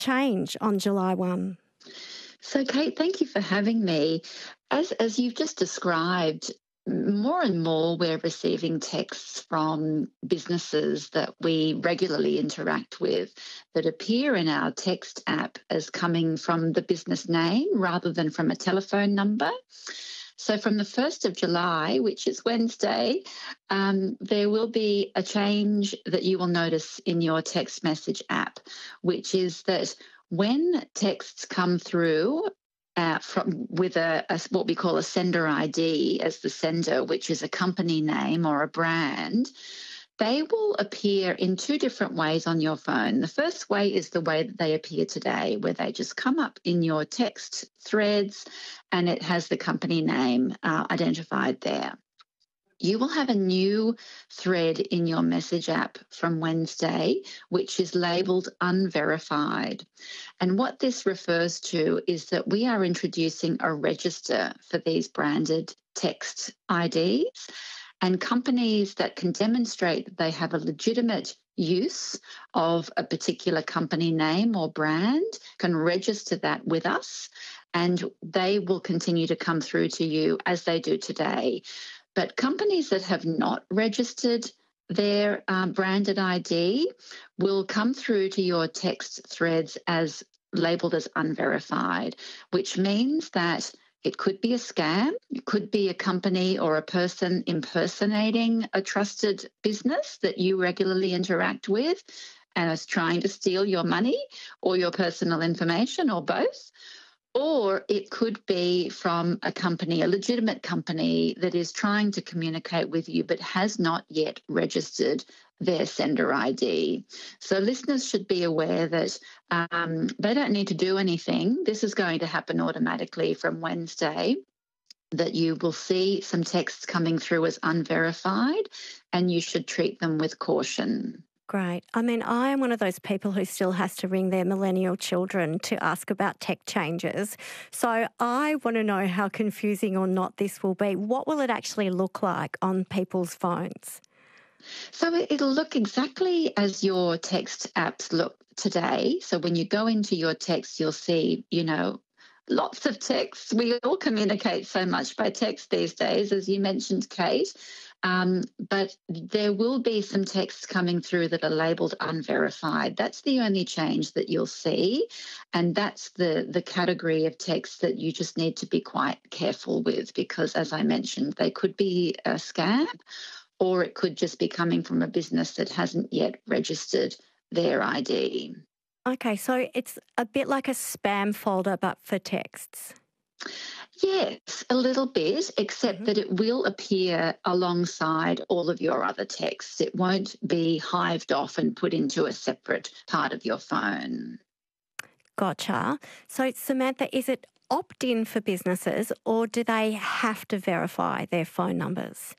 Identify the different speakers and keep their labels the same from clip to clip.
Speaker 1: change on July 1?
Speaker 2: So, Kate, thank you for having me. As you've just described, more and more we're receiving texts from businesses that we regularly interact with that appear in our text app as coming from the business name rather than from a telephone number. So from the 1st of July, which is Wednesday, there will be a change that you will notice in your text message app, which is that when texts come through with what we call a sender ID as the sender, which is a company name or a brand, they will appear in two different ways on your phone. The first way is the way that they appear today, where they just come up in your text threads and it has the company name identified there. You will have a new thread in your message app from Wednesday, which is labelled unverified. And what this refers to is that we are introducing a register for these branded text IDs, and companies that can demonstrate that they have a legitimate use of a particular company name or brand can register that with us, and they will continue to come through to you as they do today. But companies that have not registered their branded ID will come through to your text threads as labelled as unverified, which means that it could be a scam. It could be a company or a person impersonating a trusted business that you regularly interact with and is trying to steal your money or your personal information or both. Or it could be from a company, a legitimate company that is trying to communicate with you but has not yet registered their sender ID. So listeners should be aware that they don't need to do anything. This is going to happen automatically from Wednesday, that you will see some texts coming through as unverified and you should treat them with caution.
Speaker 1: Great. I mean, I am one of those people who still has to ring their millennial children to ask about tech changes. So I want to know how confusing or not this will be. What will it actually look like on people's phones?
Speaker 2: So it'll look exactly as your text apps look today. So when you go into your text, you'll see, lots of text. We all communicate so much by text these days, as you mentioned, Kate. But there will be some texts coming through that are labelled unverified. That's the only change that you'll see. And that's the category of text that you just need to be quite careful with because, as I mentioned, they could be a scam or it could just be coming from a business that hasn't yet registered their ID.
Speaker 1: Okay, so it's a bit like a spam folder but for texts.
Speaker 2: Yes, a little bit, except that it will appear alongside all of your other texts. It won't be hived off and put into a separate part of your phone.
Speaker 1: Gotcha. So, Samantha, is it opt-in for businesses or do they have to verify their phone numbers?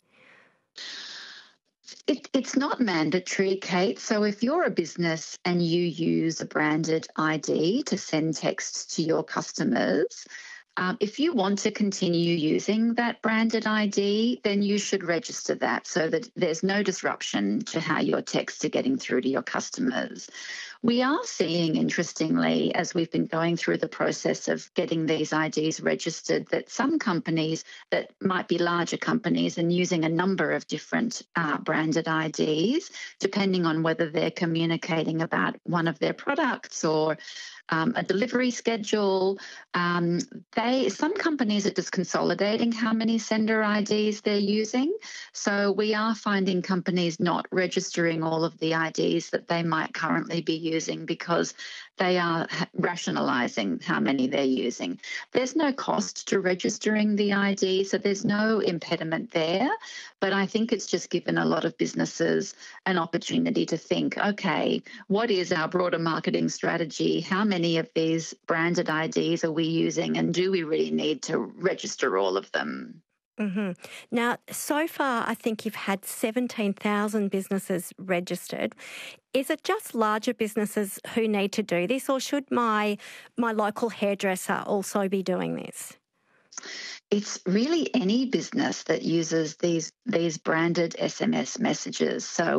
Speaker 2: It's not mandatory, Kate. So if you're a business and you use a branded ID to send texts to your customers, if you want to continue using that branded ID, then you should register that so that there's no disruption to how your texts are getting through to your customers. We are seeing, interestingly, as we've been going through the process of getting these IDs registered, that some companies that might be larger companies and using a number of different branded IDs, depending on whether they're communicating about one of their products or a delivery schedule. Some companies are just consolidating how many sender IDs they're using. So we are finding companies not registering all of the IDs that they might currently be using because they are rationalising how many they're using. There's no cost to registering the ID, so there's no impediment there. But I think it's just given a lot of businesses an opportunity to think, okay, what is our broader marketing strategy? How many of these branded IDs are we using, and do we really need to register all of them?
Speaker 1: Mm-hmm. Now, so far, I think you've had 17,000 businesses registered. Is it just larger businesses who need to do this, or should my local hairdresser also be doing this?
Speaker 2: It's really any business that uses these branded SMS messages. So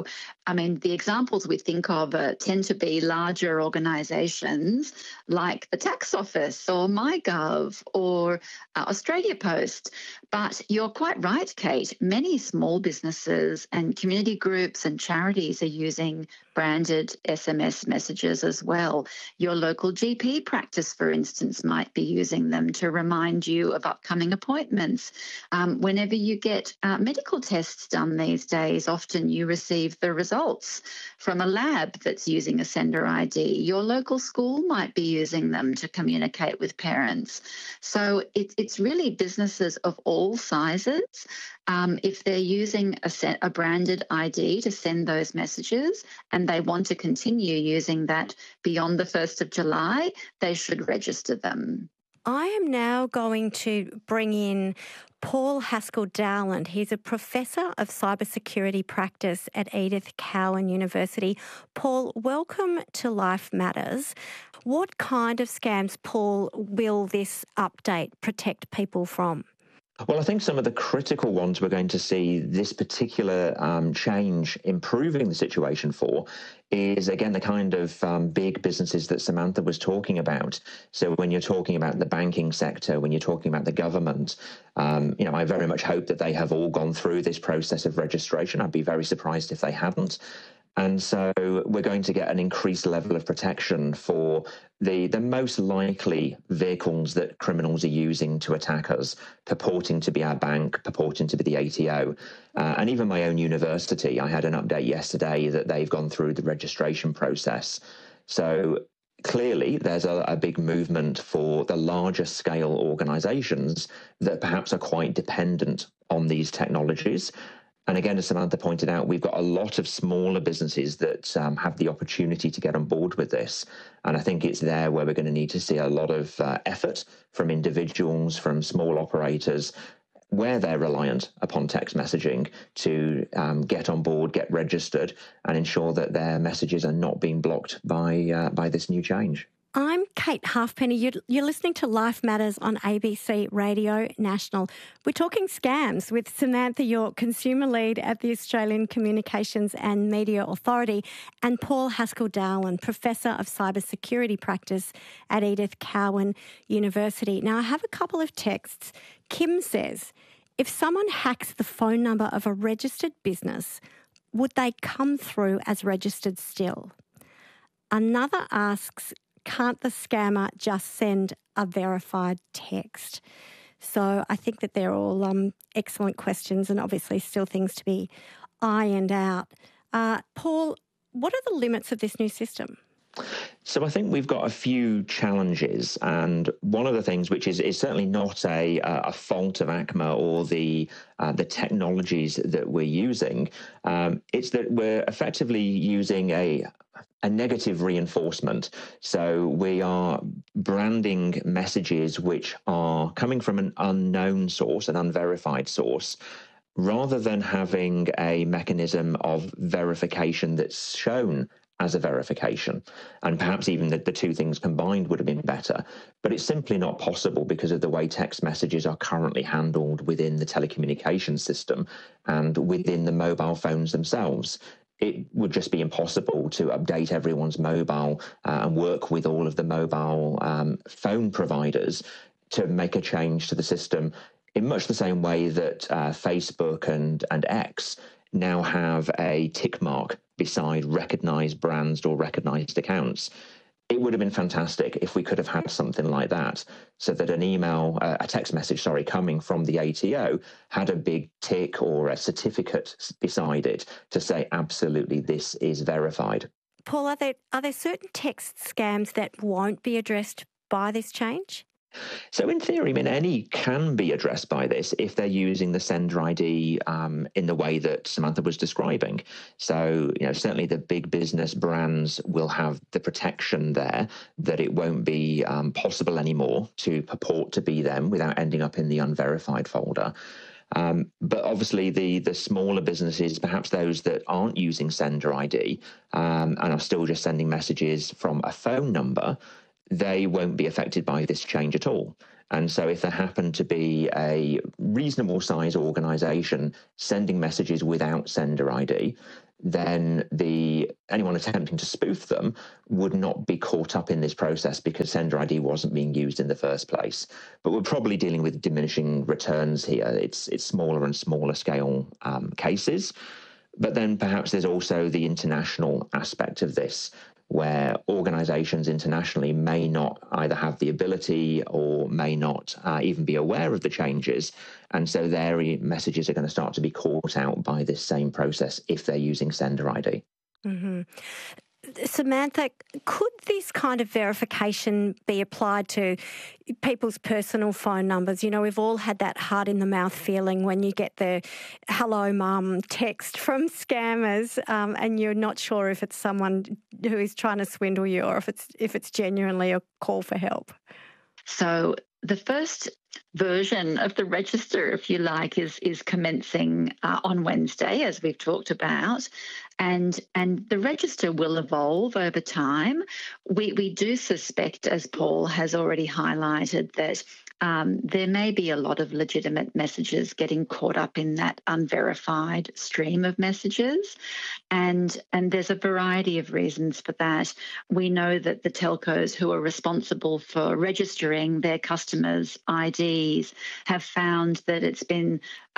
Speaker 2: I mean, the examples we think of tend to be larger organisations like the Tax Office or MyGov or Australia Post. But you're quite right, Kate. Many small businesses and community groups and charities are using branded SMS messages as well. Your local GP practice, for instance, might be using them to remind you of upcoming appointments. Whenever you get medical tests done these days, often you receive the results from a lab that's using a sender ID. Your local school might be using them to communicate with parents. So it's really businesses of all sizes. If they're using a branded ID to send those messages and they want to continue using that beyond the 1st of July, they should register them.
Speaker 1: I am now going to bring in Paul Haskell-Dowland. He's a professor of cybersecurity practice at Edith Cowan University. Paul, welcome to Life Matters. What kind of scams, Paul, will this update protect people from?
Speaker 3: Well, I think some of the critical ones we're going to see this particular change improving the situation for is, again, the kind of big businesses that Samantha was talking about. So when you're talking about the banking sector, when you're talking about the government, I very much hope that they have all gone through this process of registration. I'd be very surprised if they hadn't. And so we're going to get an increased level of protection for the most likely vehicles that criminals are using to attack us, purporting to be our bank, purporting to be the ATO. And even my own university, I had an update yesterday that they've gone through the registration process. So clearly, there's a big movement for the larger scale organisations that perhaps are quite dependent on these technologies. And again, as Samantha pointed out, we've got a lot of smaller businesses that have the opportunity to get on board with this. And I think it's there where we're going to need to see a lot of effort from individuals, from small operators, where they're reliant upon text messaging to get on board, get registered, and ensure that their messages are not being blocked by this new change.
Speaker 1: I'm Kate Halfpenny. You're listening to Life Matters on ABC Radio National. We're talking scams with Samantha York, Consumer Lead at the Australian Communications and Media Authority, and Paul Haskell-Dowland, Professor of Cybersecurity Practice at Edith Cowan University. Now, I have a couple of texts. Kim says, if someone hacks the phone number of a registered business, would they come through as registered still? Another asks, can't the scammer just send a verified text? So I think that they're all excellent questions and obviously still things to be ironed out. Paul, what are the limits of this new system?
Speaker 3: So I think we've got a few challenges, and one of the things which is certainly not a fault of ACMA or the technologies that we're using, it's that we're effectively using a negative reinforcement. So we are branding messages which are coming from an unknown source, an unverified source, rather than having a mechanism of verification that's shown as a verification. And perhaps even the two things combined would have been better. But it's simply not possible because of the way text messages are currently handled within the telecommunications system and within the mobile phones themselves. It would just be impossible to update everyone's mobile and work with all of the mobile phone providers to make a change to the system in much the same way that Facebook and X now have a tick mark beside recognised brands or recognised accounts. It would have been fantastic if we could have had something like that, so that a text message, coming from the ATO had a big tick or a certificate beside it to say, absolutely, this is verified.
Speaker 1: Paul, are there certain text scams that won't be addressed by this change?
Speaker 3: So in theory, any can be addressed by this if they're using the sender ID in the way that Samantha was describing. So, certainly the big business brands will have the protection there that it won't be possible anymore to purport to be them without ending up in the unverified folder. But obviously the smaller businesses, perhaps those that aren't using sender ID and are still just sending messages from a phone number, they won't be affected by this change at all. And so if there happen to be a reasonable size organisation sending messages without sender ID, then anyone attempting to spoof them would not be caught up in this process because sender ID wasn't being used in the first place. But we're probably dealing with diminishing returns here. It's smaller and smaller scale cases. But then perhaps there's also the international aspect of this, where organizations internationally may not either have the ability or may not even be aware of the changes. And so their messages are going to start to be caught out by this same process if they're using sender ID.
Speaker 1: Mm-hmm. Samantha, could this kind of verification be applied to people's personal phone numbers? You know, we've all had that heart in the mouth feeling when you get the "hello mum" text from scammers, and you're not sure if it's someone who is trying to swindle you or if it's genuinely a call for help.
Speaker 2: So the first version of the register, if you like, is commencing on Wednesday, as we've talked about, and the register will evolve over time. We do suspect, as Paul has already highlighted, that there may be a lot of legitimate messages getting caught up in that unverified stream of messages, and there's a variety of reasons for that. We know that the telcos who are responsible for registering their customers' IDs have found that it's been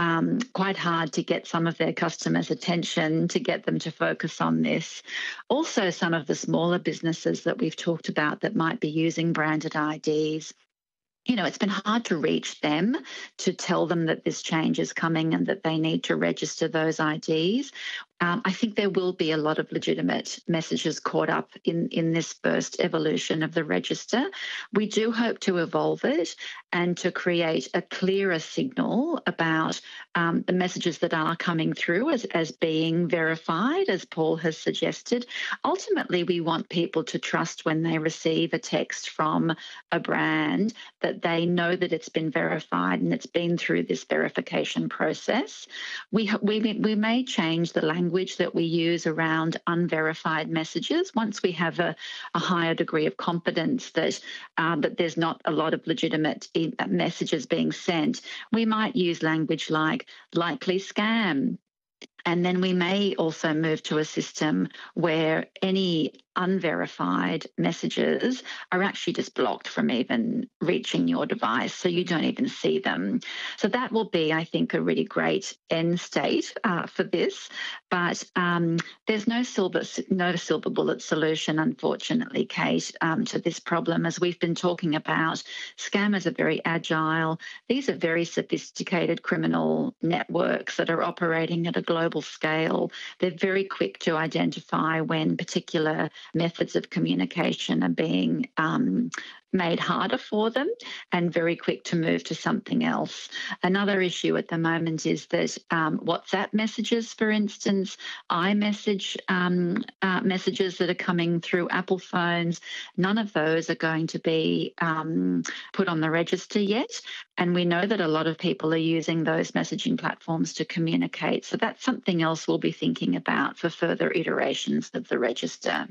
Speaker 2: quite hard to get some of their customers' attention, to get them to focus on this. Also, some of the smaller businesses that we've talked about that might be using branded IDs, you know, it's been hard to reach them to tell them that this change is coming and that they need to register those IDs. I think there will be a lot of legitimate messages caught up in this first evolution of the register. We do hope to evolve it and to create a clearer signal about the messages that are coming through as being verified, as Paul has suggested. Ultimately, we want people to trust when they receive a text from a brand that they know that it's been verified and it's been through this verification process. We may change the language that we use around unverified messages once we have a higher degree of confidence that there's not a lot of legitimate messages being sent. We might use language like likely scam. And then we may also move to a system where any unverified messages are actually just blocked from even reaching your device, so you don't even see them. So that will be, I think, a really great end state for this. But there's no silver bullet solution, unfortunately, Kate, to this problem. As we've been talking about, scammers are very agile. These are very sophisticated criminal networks that are operating at a global scale. They're very quick to identify when particular methods of communication are being made harder for them and very quick to move to something else. Another issue at the moment is that WhatsApp messages, for instance, iMessage messages that are coming through Apple phones, none of those are going to be put on the register yet. And we know that a lot of people are using those messaging platforms to communicate. So that's something else we'll be thinking about for further iterations of the register.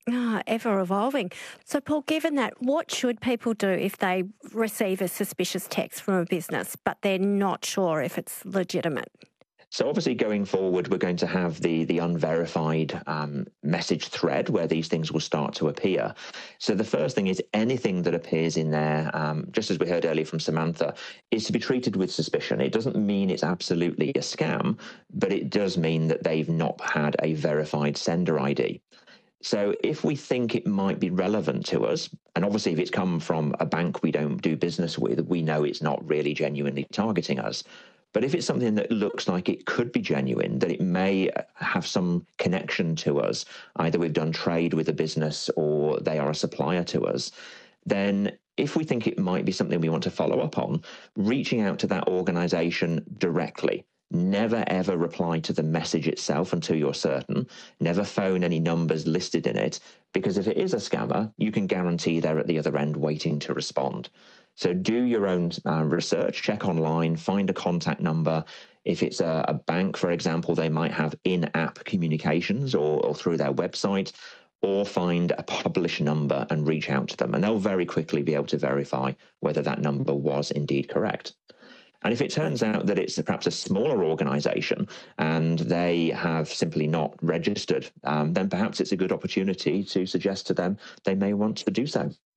Speaker 1: Ever evolving. So, Paul, given that, what should people do if they receive a suspicious text from a business, but they're not sure if it's legitimate?
Speaker 3: So obviously going forward, we're going to have the unverified message thread where these things will start to appear. So the first thing is anything that appears in there, just as we heard earlier from Samantha, is to be treated with suspicion. It doesn't mean it's absolutely a scam, but it does mean that they've not had a verified sender ID. So if we think it might be relevant to us, and obviously if it's come from a bank we don't do business with, we know it's not really genuinely targeting us. But if it's something that looks like it could be genuine, that it may have some connection to us, either we've done trade with a business or they are a supplier to us, then if we think it might be something we want to follow up on, reaching out to that organization directly. Never, ever reply to the message itself until you're certain. Never phone any numbers listed in it, because if it is a scammer, you can guarantee they're at the other end waiting to respond. So do your own research, check online, find a contact number. If it's a bank, for example, they might have in-app communications or through their website, or find a published number and reach out to them. And they'll very quickly be able to verify whether that number was indeed correct. And if it turns out that it's perhaps a smaller organisation and they have simply not registered, then perhaps it's a good opportunity to suggest to them they may want to do so.